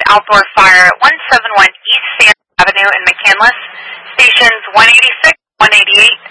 outdoor fire at 171 East Sand Avenue in McCandless. Stations 186, 188,